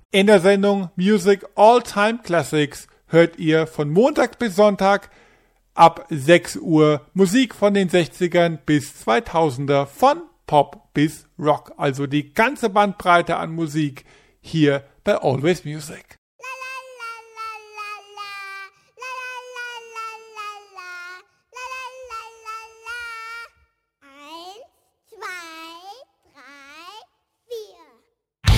In der Sendung Music All Time Classics hört ihr von Montag bis Sonntag ab 6 Uhr Musik von den 60ern bis 2000er, von Pop bis Rock. Also die ganze Bandbreite an Musik hier bei Always Music.